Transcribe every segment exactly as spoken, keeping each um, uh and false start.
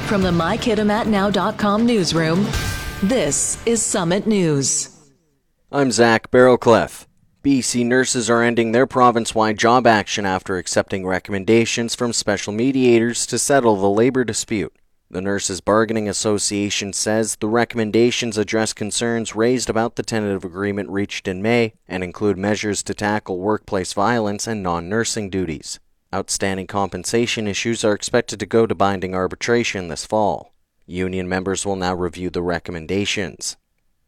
From the my kitimat now dot com newsroom, this is Summit News. I'm Zach Barrowcliff. B C nurses are ending their province-wide job action after accepting recommendations from special mediators to settle the labor dispute. The Nurses Bargaining Association says the recommendations address concerns raised about the tentative agreement reached in May and include measures to tackle workplace violence and non-nursing duties. Outstanding compensation issues are expected to go to binding arbitration this fall. Union members will now review the recommendations.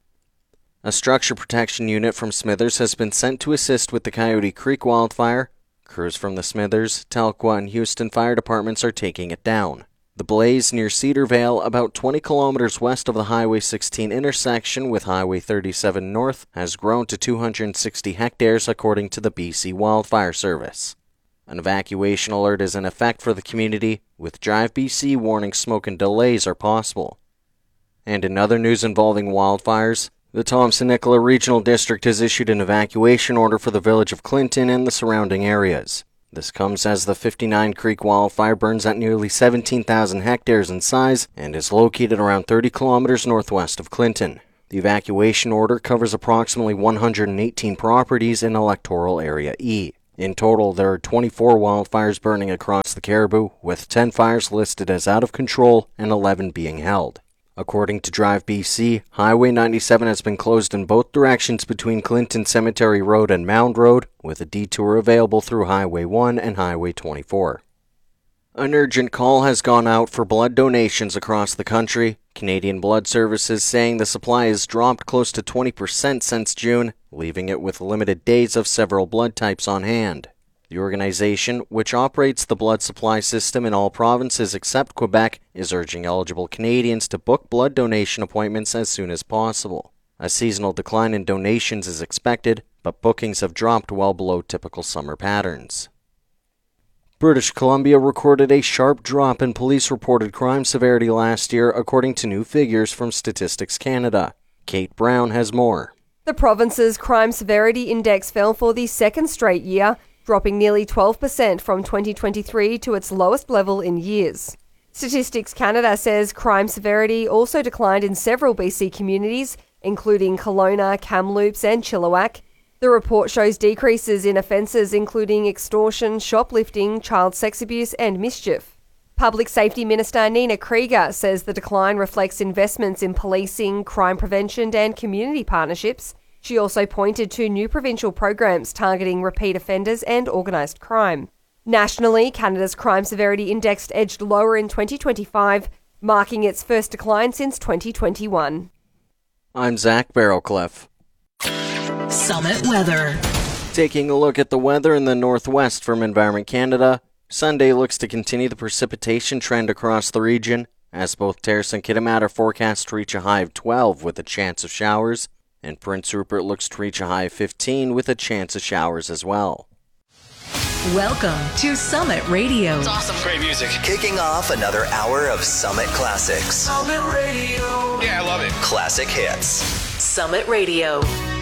A structure protection unit from Smithers has been sent to assist with the Coyote Creek wildfire. Crews from the Smithers, Tahlequah, and Houston fire departments are taking it down. The blaze near Cedar Vale, about twenty kilometers west of the Highway sixteen intersection with Highway thirty-seven North, has grown to two hundred sixty hectares according to the B C Wildfire Service. An evacuation alert is in effect for the community, with Drive B C warning smoke and delays are possible. And in other news involving wildfires, the Thompson-Nicola Regional District has issued an evacuation order for the village of Clinton and the surrounding areas. This comes as the fifty-nine Creek wildfire burns at nearly seventeen thousand hectares in size and is located around thirty kilometers northwest of Clinton. The evacuation order covers approximately one hundred eighteen properties in Electoral Area E. In total, there are twenty-four wildfires burning across the Cariboo, with ten fires listed as out of control and eleven being held. According to Drive B C, Highway ninety-seven has been closed in both directions between Clinton Cemetery Road and Mound Road, with a detour available through Highway one and Highway twenty-four. An urgent call has gone out for blood donations across the country. Canadian Blood Services saying the supply has dropped close to twenty percent since June, leaving it with limited days of several blood types on hand. The organization, which operates the blood supply system in all provinces except Quebec, is urging eligible Canadians to book blood donation appointments as soon as possible. A seasonal decline in donations is expected, but bookings have dropped well below typical summer patterns. British Columbia recorded a sharp drop in police-reported crime severity last year, according to new figures from Statistics Canada. Kate Brown has more. The province's crime severity index fell for the second straight year, dropping nearly twelve percent from twenty twenty-three to its lowest level in years. Statistics Canada says crime severity also declined in several B C communities, including Kelowna, Kamloops and Chilliwack. The report shows decreases in offences including extortion, shoplifting, child sex abuse and mischief. Public Safety Minister Nina Krieger says the decline reflects investments in policing, crime prevention and community partnerships. She also pointed to new provincial programs targeting repeat offenders and organised crime. Nationally, Canada's crime severity index edged lower in twenty twenty-five, marking its first decline since twenty twenty-one. I'm Zach Barrowcliff. Summit Weather. Taking a look at the weather in the northwest from Environment Canada, Sunday looks to continue the precipitation trend across the region, as both Terrace and Kitimat are forecast to reach a high of twelve with a chance of showers, and Prince Rupert looks to reach a high of fifteen with a chance of showers as well. Welcome to Summit Radio. It's awesome. Great music. Kicking off another hour of Summit Classics. Summit Radio. Yeah, I love it. Classic hits. Summit Radio.